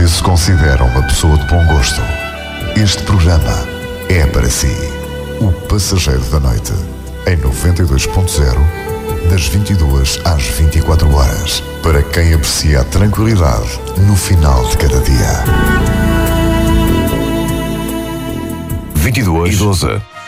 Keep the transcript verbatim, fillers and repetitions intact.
você se considera uma pessoa de bom gosto, este programa é para si. O Passageiro da Noite, em noventa e dois ponto zero, das vinte e duas às vinte e quatro horas, para quem aprecia a tranquilidade no final de cada dia. vinte e duas e doze.